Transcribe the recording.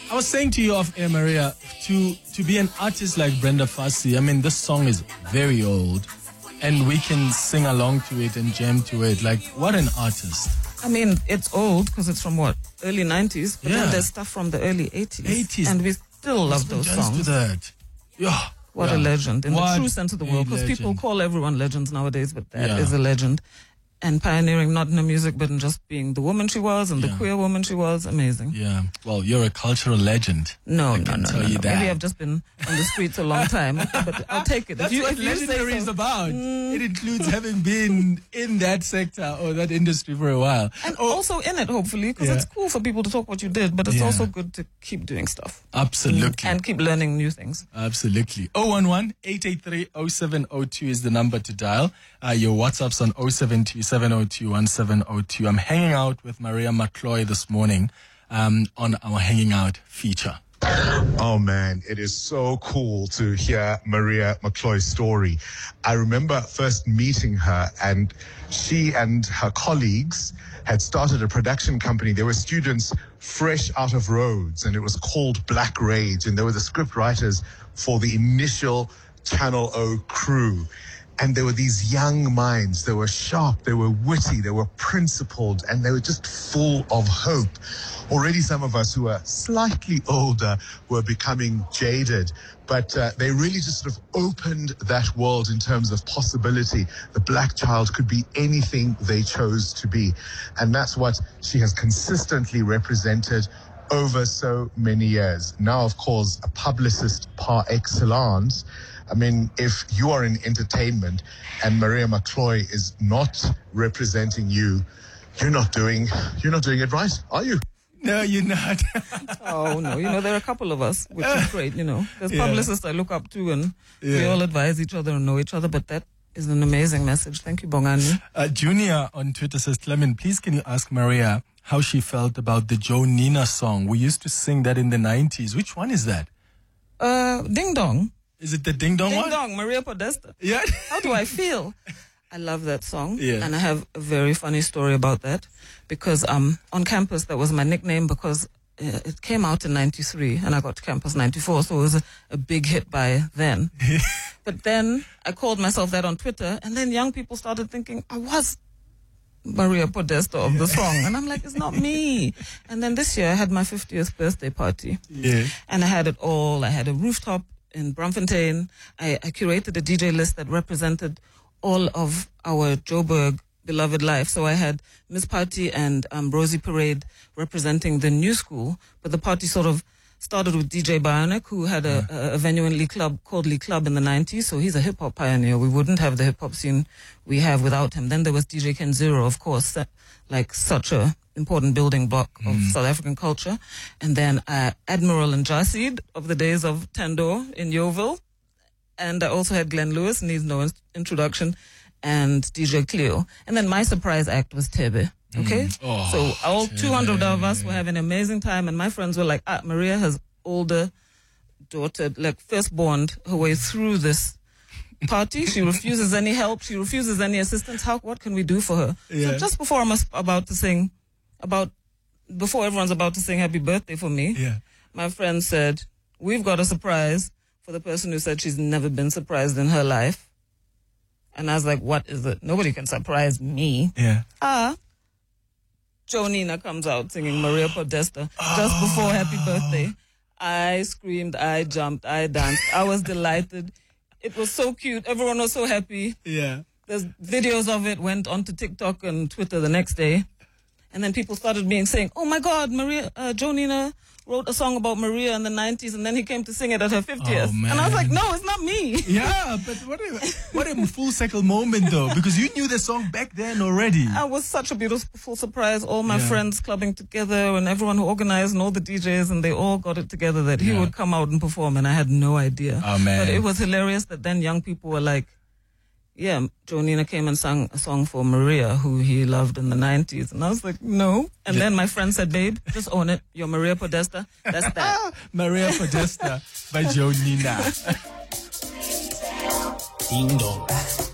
I was saying to you off air, Maria, to be an artist like Brenda Fassie, I mean, this song is very old and we can sing along to it and jam to it. Like, what an artist. I mean, it's old because it's from what? Early 90s. But then there's stuff from the early 80s. 80s. And we still love those songs. To that. Yeah. What a legend in the true sense of the word. Because people call everyone legends nowadays, but that is a legend. And pioneering not in the music, but in just being the woman she was and the queer woman she was. Amazing. Yeah. Well, you're a cultural legend. No. That. Maybe I've just been on the streets a long time, but I'll take it. That's what legendary is about. It includes having been in that sector or that industry for a while. And also in it, hopefully, because it's cool for people to talk what you did, but it's also good to keep doing stuff. Absolutely. And keep learning new things. Absolutely. 011-883-0702 is the number to dial. Your WhatsApp's on 072-702-1702. I'm hanging out with Maria McCloy this morning on our Hanging Out feature. Oh man, it is so cool to hear Maria McCloy's story. I remember first meeting her, and she and her colleagues had started a production company. They were students fresh out of Rhodes, and it was called Black Rage, and they were the script writers for the initial Channel O crew. And there were these young minds. They were sharp, they were witty, they were principled, and they were just full of hope. Already some of us who are slightly older were becoming jaded, but they really just sort of opened that world in terms of possibility. The black child could be anything they chose to be. And that's what she has consistently represented over so many years. Now, of course, a publicist par excellence. I mean, if you are in entertainment and Maria McCloy is not representing you, you're not doing it right, are you? No, you're not. Oh, no. There are a couple of us, which is great, There's publicists I look up to, and we all advise each other and know each other, but that is an amazing message. Thank you, Bongani. Junior on Twitter says, Clement, please can you ask Maria how she felt about the Joe Nina song? We used to sing that in the 90s. Which one is that? Ding Dong. Is it the Ding Dong one? Ding Dong, Maria Podesta. Yeah. How do I feel? I love that song. Yeah. And I have a very funny story about that. Because on campus, that was my nickname because it came out in 93 and I got to campus 94. So it was a big hit by then. But then I called myself that on Twitter. And then young people started thinking I was Maria Podesta of the song. And I'm like, it's not me. And then this year I had my 50th birthday party. Yeah. And I had it all. I had a rooftop in Braamfontein. I curated a DJ list that represented all of our Joburg beloved life. So I had Miss Party and Rosie Parade representing the new school, but the party sort of started with DJ Bionic, who had a venue in Lee Club called Lee Club in the 90s. So he's a hip-hop pioneer. We wouldn't have the hip-hop scene we have without him. Then there was DJ Ken Zero, of course, like such a important building block of South African culture. And then Admiral and Jasid of the days of Tando in Yeovil. And I also had Glenn Lewis, needs no introduction, and DJ Cleo. And then my surprise act was Tebe. Okay? So all 200 of us were having an amazing time, and my friends were like, Maria has older daughter, like firstborn her way through this party. She refuses any help. She refuses any assistance. What can we do for her? So just before before everyone's about to sing happy birthday for me, my friend said, we've got a surprise for the person who said she's never been surprised in her life. And I was like, what is it? Nobody can surprise me. Joe Nina comes out singing Maria Podesta just before happy birthday. I screamed, I jumped, I danced. I was delighted. It was so cute. Everyone was so happy. Yeah. There's videos of it, went onto TikTok and Twitter the next day. And then people started saying, oh my God, Joe Nina wrote a song about Maria in the 90s, and then he came to sing it at her 50th. Oh, man. And I was like, no, it's not me. Yeah, but what a full circle moment, though, because you knew the song back then already. It was such a beautiful surprise. All my friends clubbing together and everyone who organized and all the DJs, and they all got it together that he would come out and perform, and I had no idea. Oh, man. But it was hilarious that then young people were like, yeah, Joe Nina came and sang a song for Maria, who he loved in the 90s. And I was like, no. And then my friend said, babe, just own it. You're Maria Podesta. That's that. Maria Podesta by Joe Nina. Ding dong.